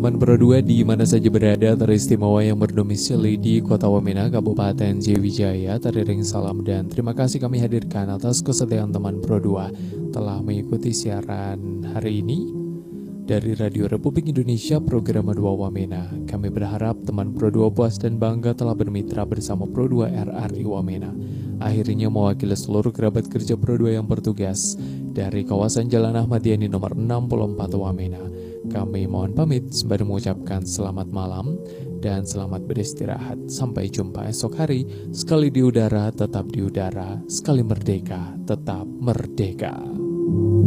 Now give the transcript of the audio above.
teman Pro 2 di mana saja berada, teristimewa yang berdomisili di Kota Wamena, Kabupaten Jayawijaya. Teriring salam dan terima kasih kami hadirkan atas kesetiaan teman Pro 2 telah mengikuti siaran hari ini dari Radio Republik Indonesia program 2 Wamena. Kami berharap teman Pro 2 puas dan bangga telah bermitra bersama Pro 2 RRI Wamena. Akhirnya mewakili seluruh kerabat kerja Pro 2 yang bertugas dari kawasan Jalan Ahmad Yani nomor 64 Wamena. Kami mohon pamit sembari mengucapkan selamat malam dan selamat beristirahat. Sampai jumpa esok hari. Sekali di udara, tetap di udara. Sekali merdeka, tetap merdeka.